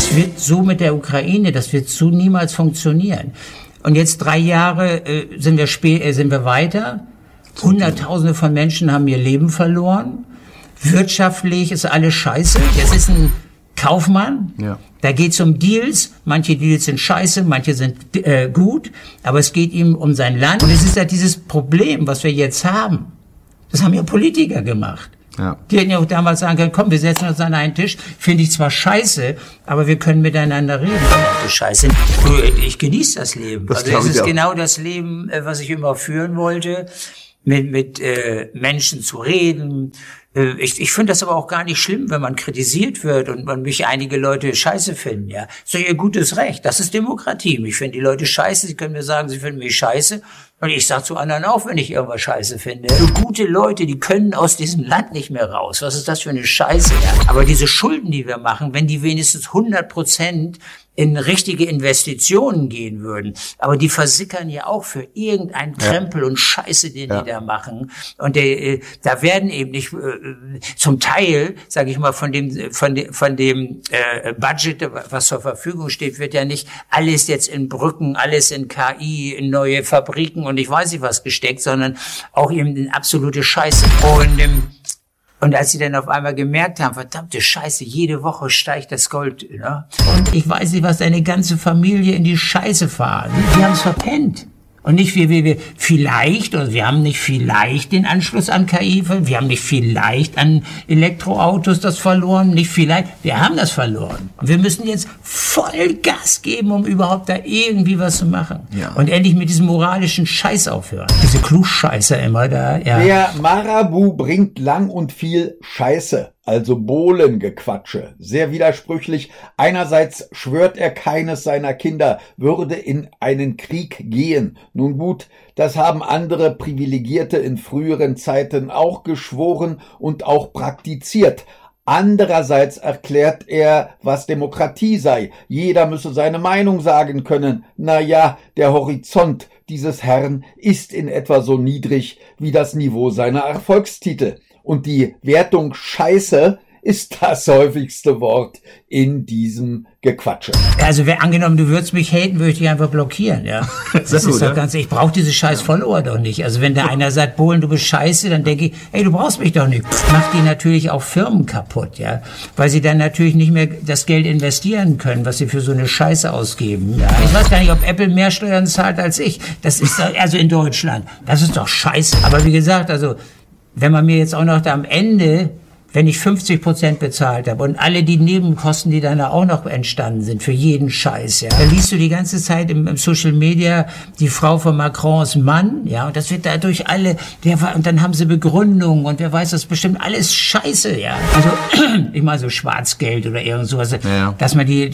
Das wird so mit der Ukraine, das wird so niemals funktionieren. Und jetzt 3 Jahre sind wir weiter. Hunderttausende von Menschen haben ihr Leben verloren. Wirtschaftlich ist alles scheiße. Jetzt ist ein Kaufmann. Ja. Da geht's um Deals. Manche Deals sind scheiße, manche sind gut. Aber es geht ihm um sein Land. Und es ist ja dieses Problem, was wir jetzt haben. Das haben ja Politiker gemacht. Ja. Die hätten ja auch damals sagen können, komm, wir setzen uns an einen Tisch. Finde ich zwar scheiße, aber wir können miteinander reden. Du Scheiße. Ich genieße das Leben. Das also es ist genau das Leben, was ich immer führen wollte. Mit Menschen zu reden. Ich finde das aber auch gar nicht schlimm, wenn man kritisiert wird und mich einige Leute scheiße finden, ja. Das ist doch ihr gutes Recht. Das ist Demokratie. Ich finde die Leute scheiße. Sie können mir sagen, sie finden mich scheiße. Und ich sag zu anderen auch, wenn ich irgendwas scheiße finde. So gute Leute, die können aus diesem Land nicht mehr raus. Was ist das für eine Scheiße, ja? Aber diese Schulden, die wir machen, wenn die wenigstens 100% in richtige Investitionen gehen würden. Aber die versickern ja auch für irgendeinen Krempel und Scheiße, den die da machen. Und da werden eben nicht, zum Teil, sage ich mal, von dem Budget, was zur Verfügung steht, wird ja nicht alles jetzt in Brücken, alles in KI, in neue Fabriken und ich weiß nicht was gesteckt, sondern auch eben in absolute Scheiße. Und als sie dann auf einmal gemerkt haben, verdammte Scheiße, jede Woche steigt das Gold, ne? Und ich weiß nicht, was deine ganze Familie in die Scheiße fahren. Die haben es verpennt. Und nicht wir vielleicht, oder wir haben nicht vielleicht den Anschluss an KI, wir haben nicht vielleicht an Elektroautos das verloren, nicht vielleicht, wir haben das verloren. Und wir müssen jetzt voll Gas geben, um überhaupt da irgendwie was zu machen. Ja. Und endlich mit diesem moralischen Scheiß aufhören. Diese Klugscheißer immer da, ja. Der Marabu bringt lang und viel Scheiße. Also Bohlengequatsche. Sehr widersprüchlich. Einerseits schwört er, keines seiner Kinder würde in einen Krieg gehen. Nun gut, das haben andere Privilegierte in früheren Zeiten auch geschworen und auch praktiziert. Andererseits erklärt er, was Demokratie sei. Jeder müsse seine Meinung sagen können. Na ja, der Horizont dieses Herrn ist in etwa so niedrig wie das Niveau seiner Erfolgstitel. Und die Wertung Scheiße ist das häufigste Wort in diesem Gequatsche. Also angenommen, du würdest mich haten, würde ich dich einfach blockieren, ja. Das ist gut, doch ganz, ich brauche diese scheiß Follower doch nicht. Also wenn da einer sagt, Bohlen, du bist scheiße, dann denke ich, ey, du brauchst mich doch nicht. Macht die natürlich auch Firmen kaputt, ja. Weil sie dann natürlich nicht mehr das Geld investieren können, was sie für so eine Scheiße ausgeben. Ja. Ich weiß gar nicht, ob Apple mehr Steuern zahlt als ich. Das ist doch, also in Deutschland. Das ist doch scheiße. Aber wie gesagt, also wenn man mir jetzt auch noch da am Ende, wenn ich 50% bezahlt habe und alle die Nebenkosten, die dann da auch noch entstanden sind, für jeden Scheiß, ja. Da liest du die ganze Zeit im Social Media die Frau von Macrons Mann, ja, und das wird dadurch und dann haben sie Begründungen und wer weiß, das ist bestimmt alles Scheiße, ja. Also, ich meine so Schwarzgeld oder irgend sowas, dass man die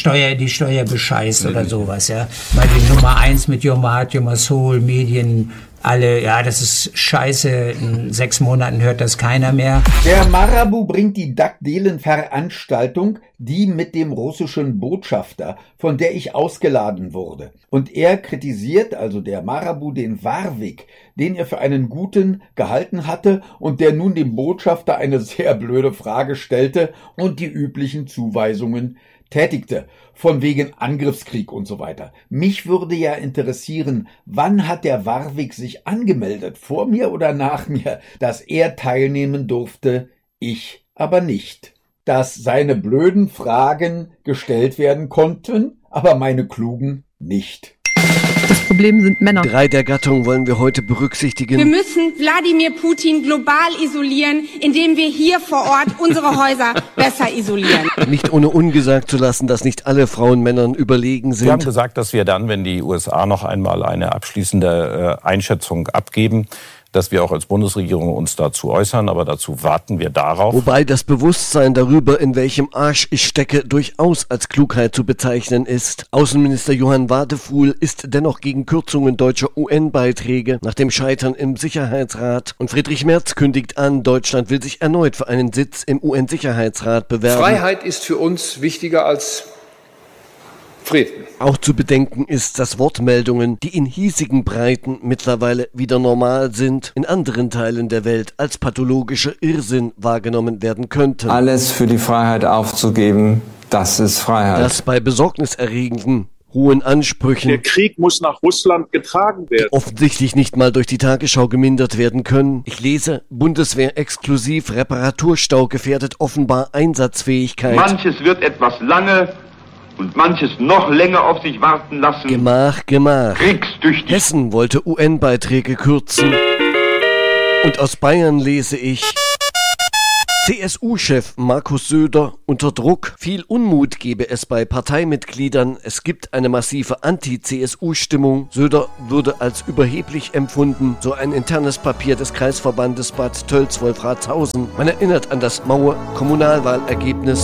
Steuer bescheißt oder sowas, ja. Weil die Nummer 1 mit Yomat, Yomasol, Medien, alle, ja, das ist scheiße, in 6 Monaten hört das keiner mehr. Der Marabu bringt die Dagdelen-Veranstaltung, die mit dem russischen Botschafter, von der ich ausgeladen wurde. Und er kritisiert, also der Marabu, den Warwick, den er für einen guten gehalten hatte und der nun dem Botschafter eine sehr blöde Frage stellte und die üblichen Zuweisungen tätigte, von wegen Angriffskrieg und so weiter. Mich würde ja interessieren, wann hat der Warwick sich angemeldet, vor mir oder nach mir, dass er teilnehmen durfte, ich aber nicht. Dass seine blöden Fragen gestellt werden konnten, aber meine klugen nicht. Das Problem sind Männer. 3 der Gattung wollen wir heute berücksichtigen. Wir müssen Wladimir Putin global isolieren, indem wir hier vor Ort unsere Häuser besser isolieren. Nicht ohne ungesagt zu lassen, dass nicht alle Frauen Männern überlegen sind. Wir haben gesagt, dass wir dann, wenn die USA noch einmal eine abschließende Einschätzung abgeben, dass wir auch als Bundesregierung uns dazu äußern, aber dazu warten wir darauf. Wobei das Bewusstsein darüber, in welchem Arsch ich stecke, durchaus als Klugheit zu bezeichnen ist. Außenminister Johann Wadefuhl ist dennoch gegen Kürzungen deutscher UN-Beiträge nach dem Scheitern im Sicherheitsrat. Und Friedrich Merz kündigt an, Deutschland will sich erneut für einen Sitz im UN-Sicherheitsrat bewerben. Freiheit ist für uns wichtiger als Frieden. Auch zu bedenken ist, dass Wortmeldungen, die in hiesigen Breiten mittlerweile wieder normal sind, in anderen Teilen der Welt als pathologischer Irrsinn wahrgenommen werden könnten. Alles für die Freiheit aufzugeben, Das ist Freiheit. Das bei besorgniserregenden hohen Ansprüchen, der Krieg muss nach Russland getragen werden, die offensichtlich nicht mal durch die Tagesschau gemindert werden können. Ich lese, Bundeswehr exklusiv, Reparaturstau gefährdet offenbar Einsatzfähigkeit. Manches wird etwas lange und manches noch länger auf sich warten lassen. Gemach. Kriegstüchtig. Hessen wollte UN-Beiträge kürzen. Und aus Bayern lese ich, CSU-Chef Markus Söder unter Druck. Viel Unmut gebe es bei Parteimitgliedern. Es gibt eine massive Anti-CSU-Stimmung. Söder würde als überheblich empfunden. So ein internes Papier des Kreisverbandes Bad Tölz-Wolfratshausen. Man erinnert an das maue Kommunalwahlergebnis.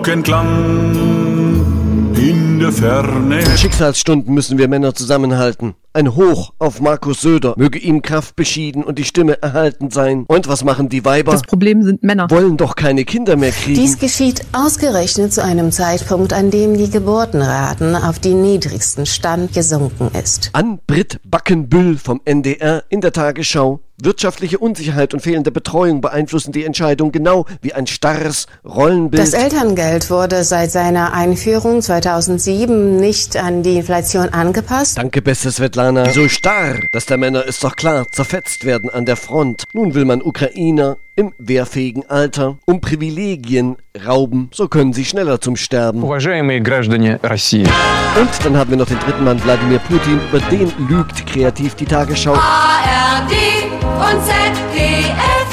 Glockenklang in der Ferne. In Schicksalsstunden müssen wir Männer zusammenhalten. Ein Hoch auf Markus Söder. Möge ihm Kraft beschieden und die Stimme erhalten sein. Und was machen die Weiber? Das Problem sind Männer. Wollen doch keine Kinder mehr kriegen. Dies geschieht ausgerechnet zu einem Zeitpunkt, an dem die Geburtenraten auf den niedrigsten Stand gesunken ist. Ann-Britt Backenbüll vom NDR in der Tagesschau. Wirtschaftliche Unsicherheit und fehlende Betreuung beeinflussen die Entscheidung genau wie ein starres Rollenbild. Das Elterngeld wurde seit seiner Einführung 2007 nicht an die Inflation angepasst. Danke, beste Svetlana. So starr, dass der Männer, ist doch klar, zerfetzt werden an der Front. Nun will man Ukrainer im wehrfähigen Alter um Privilegien rauben, so können sie schneller zum Sterben. Уважаемые граждане России. Und dann haben wir noch den dritten Mann, Wladimir Putin, über den lügt kreativ die Tagesschau. ARD und ZDF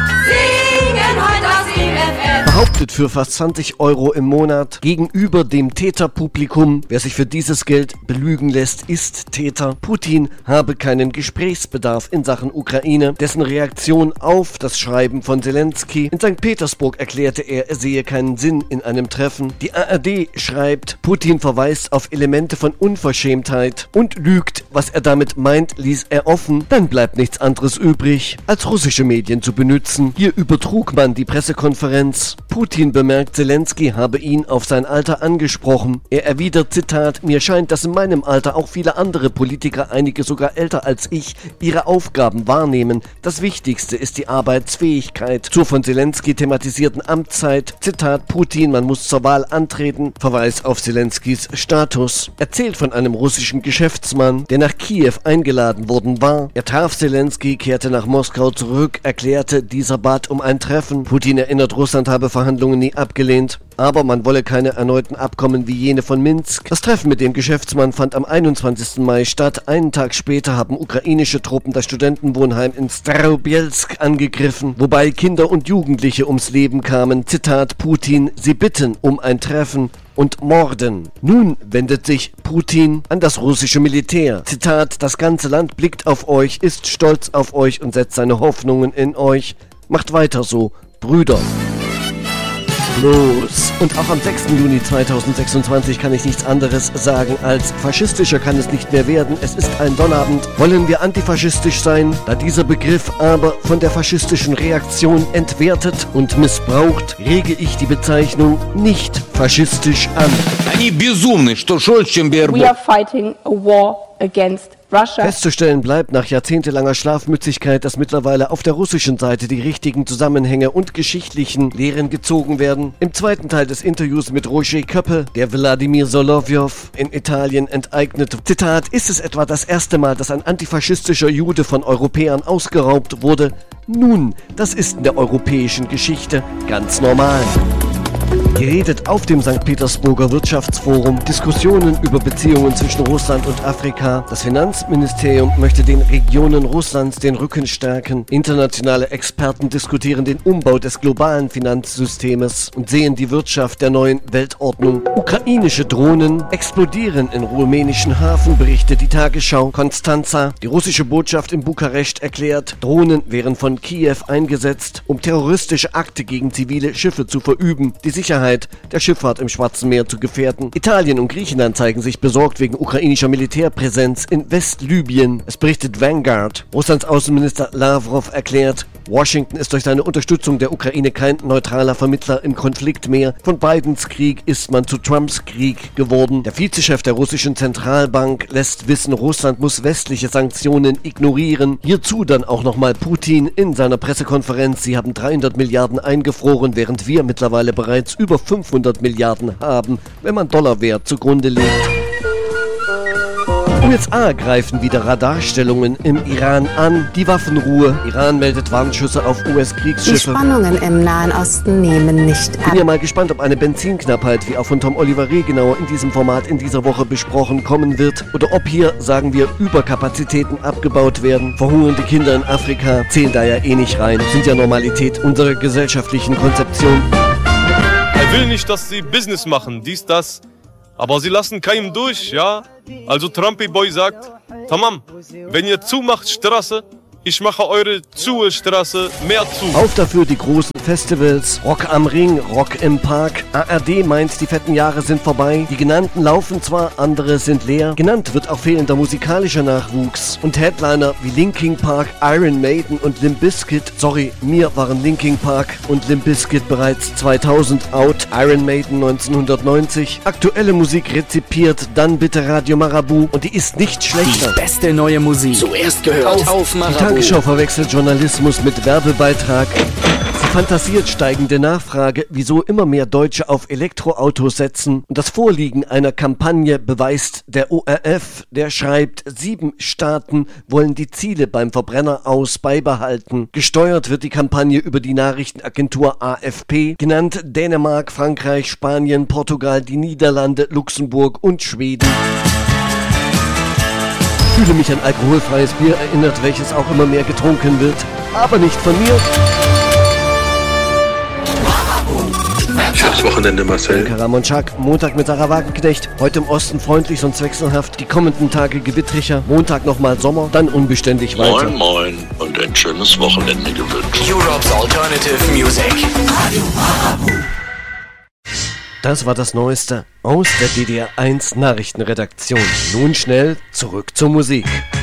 singen heute aus dem FF. Behauptet für fast 20 € im Monat gegenüber dem Täterpublikum. Wer sich für dieses Geld belügen lässt, ist Täter. Putin habe keinen Gesprächsbedarf in Sachen Ukraine. Dessen Reaktion auf das Schreiben von Zelensky. In St. Petersburg erklärte er sehe keinen Sinn in einem Treffen. Die ARD schreibt, Putin verweist auf Elemente von Unverschämtheit und lügt. Was er damit meint, ließ er offen. Dann bleibt nichts anderes übrig, als russische Medien zu benützen. Hier übertrug man die Pressekonferenz. Putin bemerkt, Zelensky habe ihn auf sein Alter angesprochen. Er erwidert, Zitat, mir scheint, dass in meinem Alter auch viele andere Politiker, einige sogar älter als ich, ihre Aufgaben wahrnehmen. Das Wichtigste ist die Arbeitsfähigkeit. Zur von Zelensky thematisierten Amtszeit, Zitat, Putin, man muss zur Wahl antreten, Verweis auf Zelenskys Status. Erzählt von einem russischen Geschäftsmann, der nach Kiew eingeladen worden war. Er traf Zelensky, kehrte nach Moskau zurück, erklärte, dieser bat um ein Treffen. Putin erinnert, Russland habe Verhandlungen nie abgelehnt, aber man wolle keine erneuten Abkommen wie jene von Minsk. Das Treffen mit dem Geschäftsmann fand am 21. Mai statt. Einen Tag später haben ukrainische Truppen das Studentenwohnheim in Starobielsk angegriffen, wobei Kinder und Jugendliche ums Leben kamen. Zitat Putin, sie bitten um ein Treffen und morden. Nun wendet sich Putin an das russische Militär. Zitat, das ganze Land blickt auf euch, ist stolz auf euch und setzt seine Hoffnungen in euch. Macht weiter so, Brüder. Los. Und auch am 6. Juni 2026 kann ich nichts anderes sagen als faschistischer kann es nicht mehr werden. Es ist ein Sonnabend. Wollen wir antifaschistisch sein? Da dieser Begriff aber von der faschistischen Reaktion entwertet und missbraucht, rege ich die Bezeichnung nicht faschistisch an. We are fighting a war against Russia. Festzustellen bleibt nach jahrzehntelanger Schlafmützigkeit, dass mittlerweile auf der russischen Seite die richtigen Zusammenhänge und geschichtlichen Lehren gezogen werden. Im zweiten Teil des Interviews mit Roger Köppe, der Wladimir Solovyov in Italien enteignet. Zitat, ist es etwa das erste Mal, dass ein antifaschistischer Jude von Europäern ausgeraubt wurde? Nun, das ist in der europäischen Geschichte ganz normal. Geredet auf dem St. Petersburger Wirtschaftsforum, Diskussionen über Beziehungen zwischen Russland und Afrika. Das Finanzministerium möchte den Regionen Russlands den Rücken stärken. Internationale Experten diskutieren den Umbau des globalen Finanzsystems und sehen die Wirtschaft der neuen Weltordnung. Ukrainische Drohnen explodieren in rumänischen Hafen, berichtet die Tagesschau. Konstanza, die russische Botschaft in Bukarest, erklärt, Drohnen wären von Kiew eingesetzt, um terroristische Akte gegen zivile Schiffe zu verüben. Die Sicherheit der Schifffahrt im Schwarzen Meer zu gefährden. Italien und Griechenland zeigen sich besorgt wegen ukrainischer Militärpräsenz in Westlibyen. Es berichtet Vanguard. Russlands Außenminister Lavrov erklärt, Washington ist durch seine Unterstützung der Ukraine kein neutraler Vermittler im Konflikt mehr. Von Bidens Krieg ist man zu Trumps Krieg geworden. Der Vizechef der russischen Zentralbank lässt wissen, Russland muss westliche Sanktionen ignorieren. Hierzu dann auch nochmal Putin in seiner Pressekonferenz. Sie haben 300 Milliarden eingefroren, während wir mittlerweile bereits über 500 Milliarden haben, wenn man Dollarwert zugrunde legt. USA greifen wieder Radarstellungen im Iran an. Die Waffenruhe. Iran meldet Warnschüsse auf US-Kriegsschiffe. Die Spannungen im Nahen Osten nehmen nicht ab. Bin ja mal gespannt, ob eine Benzinknappheit, wie auch von Tom Oliver Regenauer in diesem Format in dieser Woche besprochen, kommen wird. Oder ob hier, sagen wir, Überkapazitäten abgebaut werden. Verhungernde Kinder in Afrika zählen da ja eh nicht rein. Sind ja Normalität unserer gesellschaftlichen Konzeption. Er will nicht, dass sie Business machen, dies, das. Aber sie lassen keinem durch, ja? Also Trumpy Boy sagt, tamam, wenn ihr zumacht Straße, ich mache eure Straße mehr zu. Auf dafür die großen Festivals, Rock am Ring, Rock im Park. ARD meint, die fetten Jahre sind vorbei. Die genannten laufen zwar, andere sind leer. Genannt wird auch fehlender musikalischer Nachwuchs. Und Headliner wie Linkin Park, Iron Maiden und Limp Bizkit. Sorry, mir waren Linkin Park und Limp Bizkit bereits 2000 out. Iron Maiden 1990. Aktuelle Musik rezipiert, dann bitte Radio Marabu. Und die ist nicht schlechter. Die beste neue Musik. Zuerst gehört auf Marabu. Die Tagesschau verwechselt Journalismus mit Werbebeitrag. Sie fantasiert steigende Nachfrage, wieso immer mehr Deutsche auf Elektroautos setzen. Und das Vorliegen einer Kampagne beweist der ORF, der schreibt, 7 Staaten wollen die Ziele beim Verbrenner aus beibehalten. Gesteuert wird die Kampagne über die Nachrichtenagentur AFP, genannt Dänemark, Frankreich, Spanien, Portugal, die Niederlande, Luxemburg und Schweden. Ich fühle mich an alkoholfreies Bier erinnert, welches auch immer mehr getrunken wird. Aber nicht von mir. Schönes Wochenende, Marcel. Karamon Chak, Montag mit Sarah Wagenknecht. Heute im Osten freundlich, sonst wechselhaft. Die kommenden Tage gewittriger. Montag nochmal Sommer, dann unbeständig weiter. Moin, moin und ein schönes Wochenende gewünscht. Europe's Alternative Music. Radio Marabu. Das war das Neueste aus der DDR1 Nachrichtenredaktion. Nun schnell zurück zur Musik.